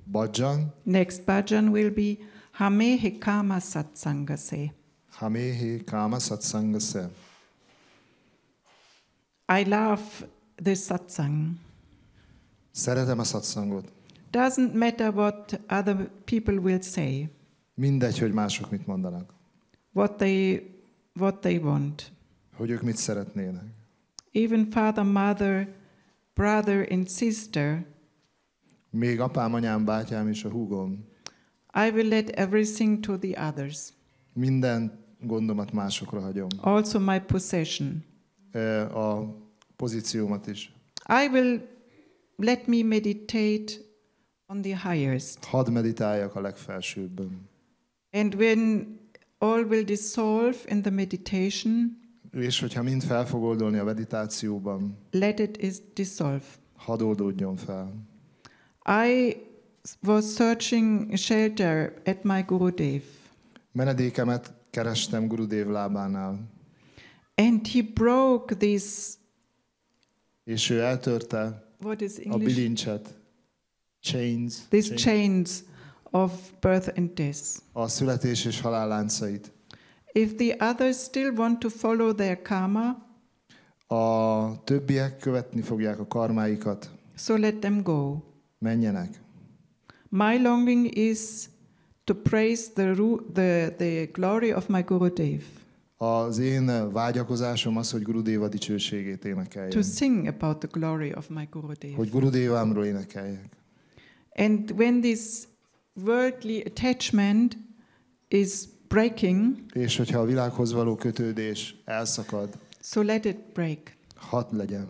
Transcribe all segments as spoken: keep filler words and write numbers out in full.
bhajan. Next bhajan will be Hamehe Kama Satsangase. Hamehe Kama Satsangase. I love this satsang. Szeretem a satsangot. Doesn't matter what other people will say. Mindegy, hogy mások mit mondanak. What they what they want. Hogy ők mit szeretnének. Even father, mother, brother and sister. Még apám, anyám, bátyám és a húgom. I will let everything to the others. Minden gondomat másokra hagyom. Also my possession. A pozíciómat is. I will let me meditate on the highest. Hadd meditáljak a legfelsőbben. And when all will dissolve in the meditation, és hogyha mind fel fog oldolni a meditációban, let it is dissolve. Hadd oldódjon fel. I was searching shelter at my Gurudev. Menedékemet kerestem Gurudev lábánál. And he broke this. És ő eltörte What is a English? bilincset. Chains. These chains. chains of birth and death. A születés és halál láncait. If the others still want to follow their karma, a többiek követni fogják a karmáikat. So let them go. Menjenek. My longing is to praise the, the, the glory of my Gurudev. Az én vágyakozásom az, hogy Gurudeva dicsőségét énekeljem. To sing about the glory of my Gurudev. Hogy Gurudevámról énekeljek. And when this worldly attachment is breaking, és hogyha a világhoz való kötődés elszakad, so let it break. Hadd legyen.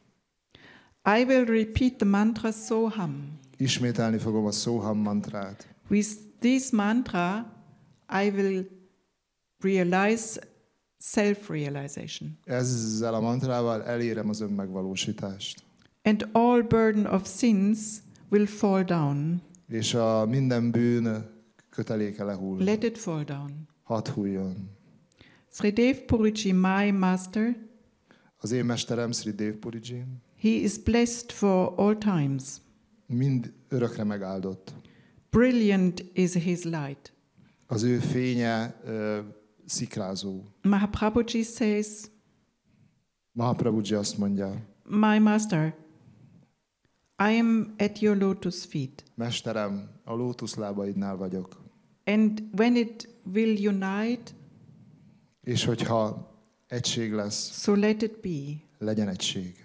I will repeat the mantra Soham. Ismételni fogom a Soham mantrát. With this mantra, I will realize self-realization. Ezzel a mantrával elérem az önmegvalósítást. And all burden of sins will fall down. És a minden bűn köteléke lehull. Let it fall down. Hadd hulljon. Sridev Puriji, my master, az én mesterem Sridev Puriji, he is blessed for all times. Mind örökre megáldott. Brilliant is his light. Az ő fénye uh, szikrázó. Mahaprabhuji says, Mahaprabhuji azt mondja, my master, I am at your lotus feet. Mesterem, a lótuszlábaidnál vagyok. And when it will unite, és hogyha egység lesz, so let it be. legyen egység.